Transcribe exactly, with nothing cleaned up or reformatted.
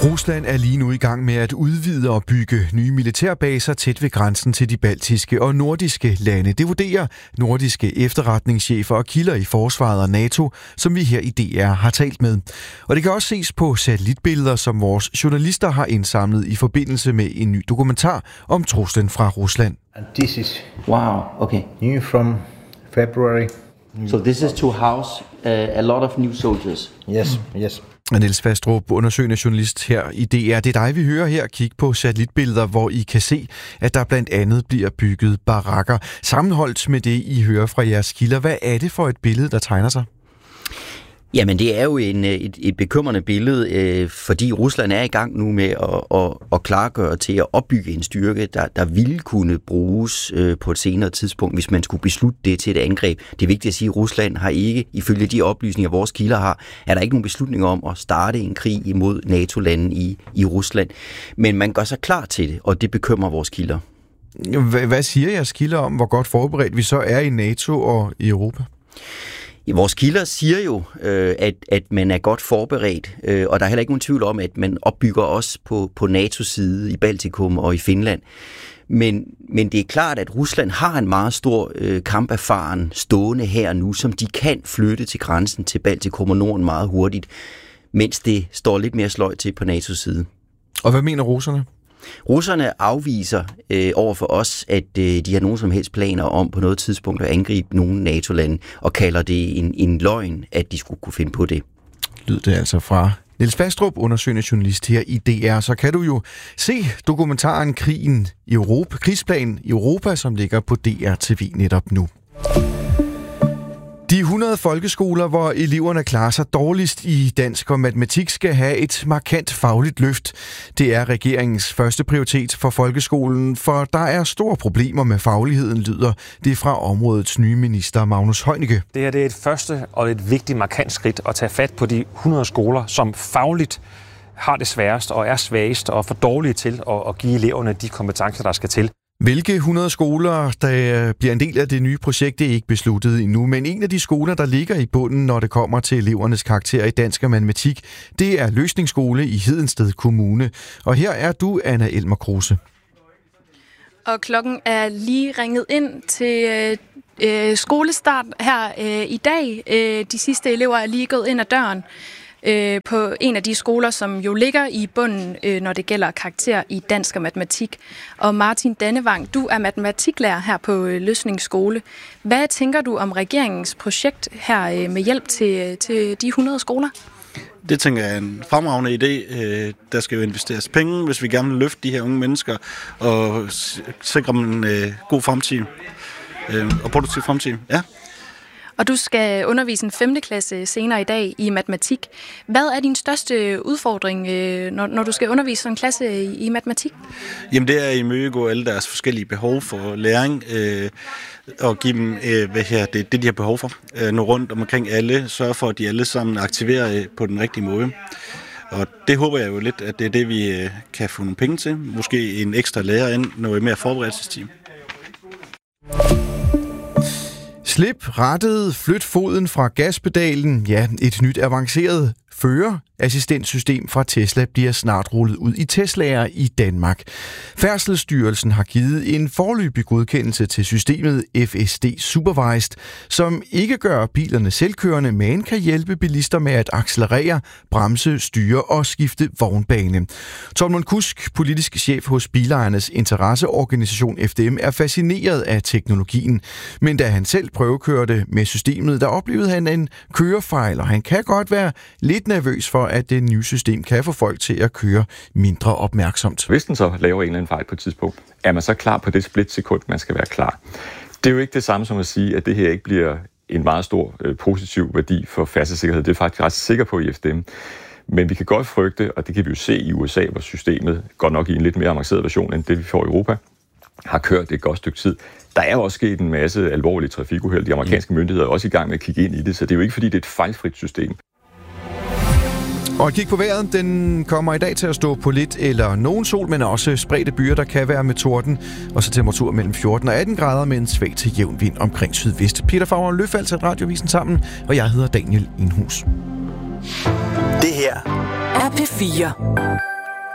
Rusland er lige nu i gang med at udvide og bygge nye militærbaser tæt ved grænsen til de baltiske og nordiske lande. Det vurderer nordiske efterretningschefer og kilder i forsvaret og NATO, som vi her i D R har talt med. Og det kan også ses på satellitbilleder, som vores journalister har indsamlet i forbindelse med en ny dokumentar om truslen fra Rusland. And this is Wow, okay. new from February. So this is to house uh, a lot of new soldiers. Yes, yes. Niels Fastrup, undersøgende journalist her i D R. Det er dig, vi hører her. Kig på satellitbilleder, hvor I kan se, at der blandt andet bliver bygget barakker. Sammenholdt med det, I hører fra jeres kilder, hvad er det for et billede, der tegner sig? Jamen, det er jo en, et, et bekymrende billede, øh, fordi Rusland er i gang nu med at, at, at klargøre til at opbygge en styrke, der, der ville kunne bruges øh, på et senere tidspunkt, hvis man skulle beslutte det til et angreb. Det er vigtigt at sige, at Rusland har ikke, ifølge de oplysninger, vores kilder har, er der ikke nogen beslutning om at starte en krig imod NATO-lande i, i Rusland. Men man gør sig klar til det, og det bekymrer vores kilder. Hvad siger jeres kilder om, hvor godt forberedt vi så er i NATO og i Europa? Vores kilder siger jo, øh, at, at man er godt forberedt, øh, og der er heller ikke nogen tvivl om, at man opbygger også på, på NATO's side i Baltikum og i Finland. Men, men det er klart, at Rusland har en meget stor øh, kamperfaren stående her nu, som de kan flytte til grænsen til Baltikum og Norden meget hurtigt, mens det står lidt mere sløjt til på NATO's side. Og hvad mener russerne? Russerne afviser øh, over for os, at øh, de har nogen som helst planer om på noget tidspunkt at angribe nogle NATO-lande, og kalder det en, en løgn, at de skulle kunne finde på det. Lyder det altså fra Niels Fastrup, undersøgende journalist her i D R. Så kan du jo se dokumentaren Krigen i Europa, Krigsplan i Europa, som ligger på D R T V netop nu. De hundrede folkeskoler, hvor eleverne klarer sig dårligst i dansk og matematik, skal have et markant fagligt løft. Det er regeringens første prioritet for folkeskolen, for der er store problemer med fagligheden, lyder det fra områdets nye minister Magnus Heunicke. Det her det er et første og et vigtigt markant skridt at tage fat på de hundrede skoler, som fagligt har det sværest og er svagest og for dårlige til at, at give eleverne de kompetencer, der skal til. Hvilke hundrede skoler, der bliver en del af det nye projekt, det er ikke besluttet endnu. Men en af de skoler, der ligger i bunden, når det kommer til elevernes karakter i dansk og matematik, det er Løsningsskole i Hedensted Kommune. Og her er du, Anna Elmer Kruse. Og klokken er lige ringet ind til øh, skolestart her øh, i dag. Øh, de sidste elever er lige gået ind ad døren øh, på en af de skoler, som jo ligger i bunden, øh, når det gælder karakter i dansk og matematik. Og Martin Dannevang, du er matematiklærer her på øh, Løsningsskole. Hvad tænker du om regeringens projekt her øh, med hjælp til, til de hundrede skoler? Det tænker jeg er en fremragende idé. Der skal jo investeres penge, hvis vi gerne vil løfte de her unge mennesker og sikre dem en god fremtid og produktiv fremtid. Ja. Og du skal undervise en femte klasse senere i dag i matematik. Hvad er din største udfordring, når, når du skal undervise en klasse i, i matematik? Jamen det er at imødegå alle deres forskellige behov for læring, øh, og give dem øh, hvad her, det, det, de har behov for. Øh, nå rundt omkring alle, sørge for, at de alle sammen aktiverer på den rigtige måde. Og det håber jeg jo lidt, at det er det, vi øh, kan få nogle penge til. Måske en ekstra lærer ind, noget mere forberedelsesteam. Slip rattet, flyt foden fra gaspedalen. Ja, et nyt avanceret førerassistentsystem fra Tesla bliver snart rullet ud i Teslaer i Danmark. Færdselsstyrelsen har givet en foreløbig godkendelse til systemet F S D Supervised, som ikke gør bilerne selvkørende, men kan hjælpe bilister med at accelerere, bremse, styre og skifte vognbane. Tormund Kusk, politisk chef hos bilejernes interesseorganisation F D M, er fascineret af teknologien. Men da han selv prøvekørte med systemet, der oplevede han en kørefejl, og han kan godt være lidt nervøs for, at det nye system kan få folk til at køre mindre opmærksomt. Hvis den så laver en eller anden fejl på et tidspunkt, er man så klar på det splitsekund, man skal være klar? Det er jo ikke det samme som at sige, at det her ikke bliver en meget stor øh, positiv værdi for færdselssikkerhed. Det er faktisk ret sikker på i F D M. Men vi kan godt frygte, og det kan vi jo se i U S A, hvor systemet går nok i en lidt mere avanceret version end det, vi får i Europa, har kørt et godt stykke tid. Der er jo også sket en masse alvorlige trafikuheld. De amerikanske myndigheder er også i gang med at kigge ind i det, så det er jo ikke, fordi det er et fejlfrit system. Og et kig på vejret, den kommer i dag til at stå på lidt eller nogen sol, men også spredte byer, der kan være med torden. Og så temperatur mellem fjorten og atten grader med en svag til jævn vind omkring sydvest. Peter Favre og Løfald satte Radiovisen sammen, og jeg hedder Daniel Enhus. Det her er P fire.